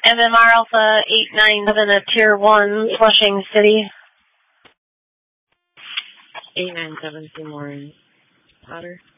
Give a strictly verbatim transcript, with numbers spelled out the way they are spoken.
M M R Alpha eight nine seven at Tier one, Flushing City. eight nine seven, Seymour, Potter.